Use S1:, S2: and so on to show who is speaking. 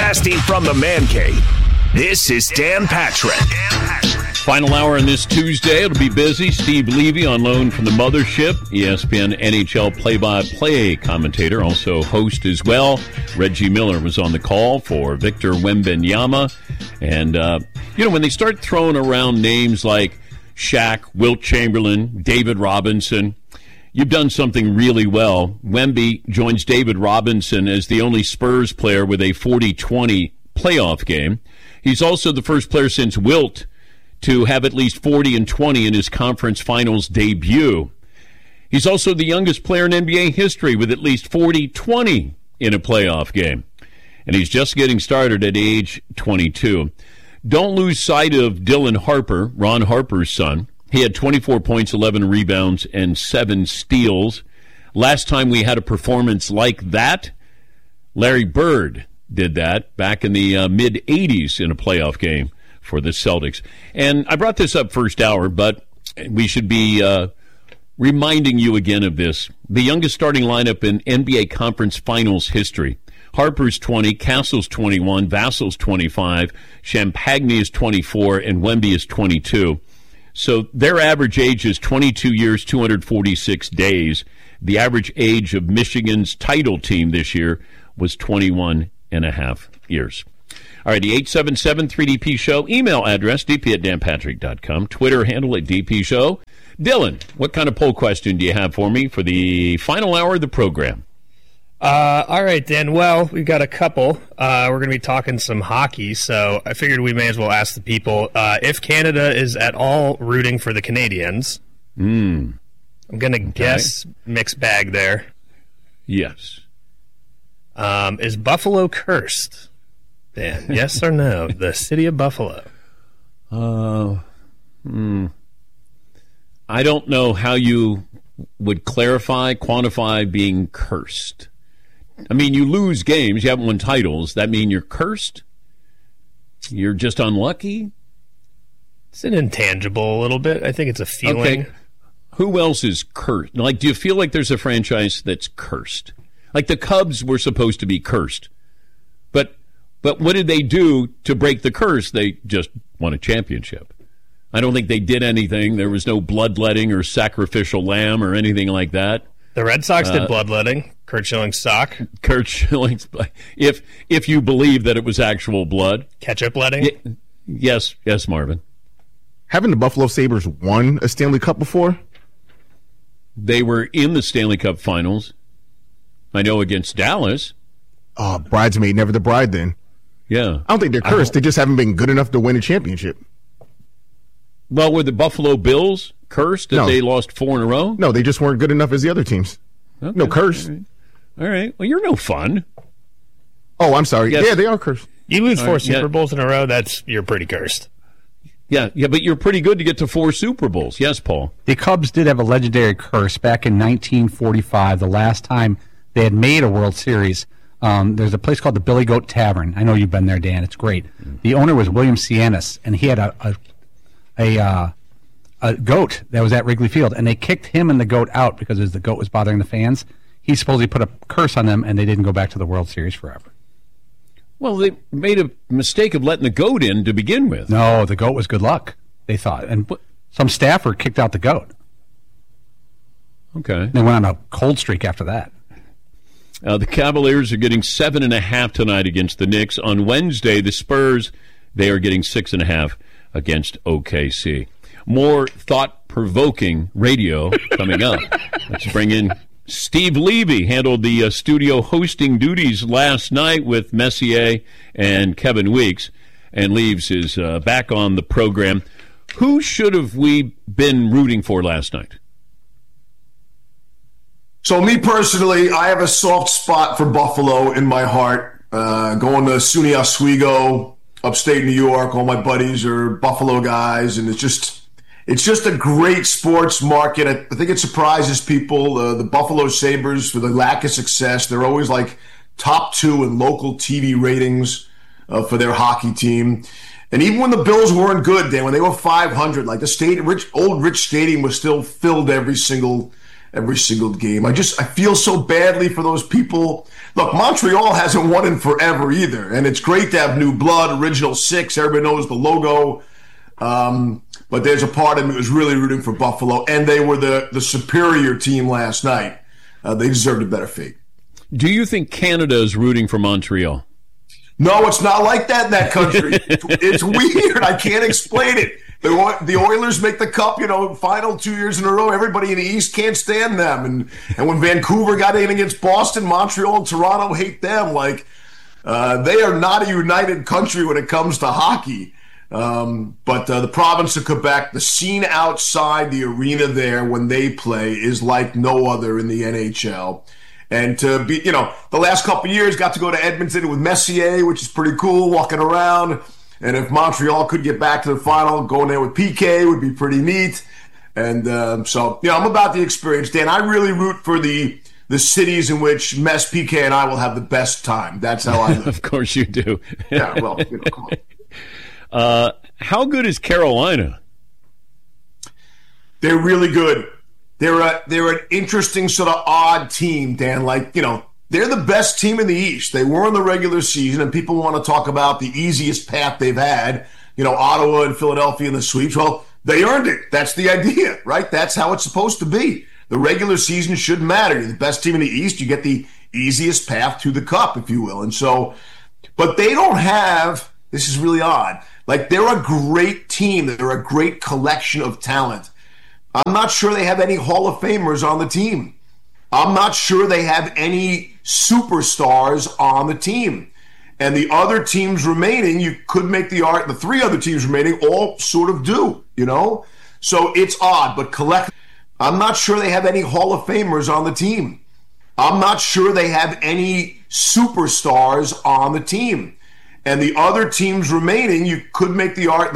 S1: Broadcasting from the Man Cave, this is Dan Patrick.
S2: Final hour on this Tuesday. It'll be busy. Steve Levy on loan from the mothership. ESPN NHL play-by-play commentator, also host as well. Reggie Miller was on the call for Victor Wembanyama. And, when they start throwing around names like Shaq, Wilt Chamberlain, David Robinson, you've done something really well. Wemby joins David Robinson as the only Spurs player with a 40-20 playoff game. He's also the first player since Wilt to have at least 40 and 20 in his conference finals debut. He's also the youngest player in NBA history with at least 40-20 in a playoff game. And he's just getting started at age 22. Don't lose sight of Dylan Harper, Ron Harper's son. He had 24 points, 11 rebounds, and 7 steals. Last time we had a performance like that, Larry Bird did that back in the mid-'80s in a playoff game for the Celtics. And I brought this up first hour, but we should be reminding you again of this. The youngest starting lineup in NBA Conference Finals history. Harper's 20, Castle's 21, Vassal's 25, Champagny is 24, and Wemby is 22. So their average age is 22 years, 246 days. The average age of Michigan's title team this year was 21 and a half years. All right, the 877-3DP Show. Email address, dp@danpatrick.com. Twitter handle at DP Show. Dylan, what kind of poll question do you have for me for the final hour of the program?
S3: All right, Dan. Well, we've got a couple. We're going to be talking some hockey, so I figured we may as well ask the people if Canada is at all rooting for the Canadians. I'm going to guess mixed bag there.
S2: Yes.
S3: Is Buffalo cursed? Dan, yes or no? The city of Buffalo.
S2: I don't know how you would quantify being cursed. I mean, you lose games, you haven't won titles. That mean you're cursed? You're just unlucky?
S3: It's an intangible a little bit. I think it's a feeling.
S2: Okay. Who else is cursed? Like, do you feel like there's a franchise that's cursed? Like the Cubs were supposed to be cursed. But what did they do to break the curse? They just won a championship. I don't think they did anything. There was no bloodletting or sacrificial lamb or anything like that.
S3: The Red Sox did bloodletting. Curt Schilling's sock.
S2: Curt Schilling's, if you believe that it was actual blood.
S3: Ketchup letting?
S2: Yes, Marvin.
S4: Haven't the Buffalo Sabres won a Stanley Cup before?
S2: They were in the Stanley Cup Finals. I know against Dallas.
S4: Oh, bridesmaid, never the bride then.
S2: Yeah.
S4: I don't think they're cursed. They just haven't been good enough to win a championship.
S2: Well, were the Buffalo Bills cursed that they lost 4 in a row?
S4: No, they just weren't good enough as the other teams. Okay. No curse.
S2: All right. Well, you're no fun.
S4: Oh, I'm sorry. Yes. Yeah, they are cursed.
S3: You lose 4 Super Bowls in a row, you're pretty cursed.
S2: Yeah, but you're pretty good to get to 4 Super Bowls. Yes, Paul.
S5: The Cubs did have a legendary curse back in 1945, the last time they had made a World Series. There's a place called the Billy Goat Tavern. I know you've been there, Dan. It's great. The owner was William Cianis, and he had a goat that was at Wrigley Field, and they kicked him and the goat out because the goat was bothering the fans. He supposedly put a curse on them, and they didn't go back to the World Series forever.
S2: Well, they made a mistake of letting the goat in to begin with.
S5: No, the goat was good luck, they thought. And some staffer kicked out the goat.
S2: Okay.
S5: They went on a cold streak after that.
S2: The Cavaliers are getting 7.5 tonight against the Knicks. On Wednesday, the Spurs, they are getting 6.5 against OKC. More thought-provoking radio coming up. Let's bring in Steve Levy. Handled the studio hosting duties last night with Messier and Kevin Weeks, and Leaves is back on the program. Who should have we been rooting for last night?
S6: So me personally, I have a soft spot for Buffalo in my heart. Going to SUNY Oswego, upstate New York, all my buddies are Buffalo guys, and it's just a great sports market. I think it surprises people. The Buffalo Sabres, for the lack of success, they're always like top 2 in local TV ratings for their hockey team. And even when the Bills weren't good, Dan, when they were 500, like the old Rich Stadium was still filled every single every single game. I feel so badly for those people. Look, Montreal hasn't won in forever either, and it's great to have new blood, original six. Everybody knows the logo. But there's a part of me that was really rooting for Buffalo, and they were the superior team last night. They deserved a better fate.
S2: Do you think Canada is rooting for Montreal?
S6: No, it's not like that in that country. It's weird. I can't explain it. The Oilers make the cup, final 2 years in a row. Everybody in the East can't stand them. And when Vancouver got in against Boston, Montreal and Toronto hate them. They are not a united country when it comes to hockey. But the province of Quebec, the scene outside the arena there when they play is like no other in the NHL. And to be, the last couple of years got to go to Edmonton with Messier, which is pretty cool, walking around. And if Montreal could get back to the final, going there with PK would be pretty neat. And so, I'm about the experience, Dan. I really root for the cities in which Mess, PK, and I will have the best time. That's how I live.
S2: Of course you do.
S6: Yeah, well, come on.
S2: How good is Carolina?
S6: They're really good. They're an interesting sort of odd team, Dan. They're the best team in the East. They were in the regular season, and people want to talk about the easiest path they've had, Ottawa and Philadelphia in the sweeps. Well, they earned it. That's the idea, right? That's how it's supposed to be. The regular season shouldn't matter. You're the best team in the East. You get the easiest path to the cup, if you will. And so, but they don't have, this is really odd, they're a great team. They're a great collection of talent. I'm not sure they have any Hall of Famers on the team. I'm not sure they have any superstars on the team. And the other teams remaining, you could make the three other teams remaining all sort of do, So it's odd, but I'm not sure they have any Hall of Famers on the team. I'm not sure they have any superstars on the team. And the other teams remaining, you could make the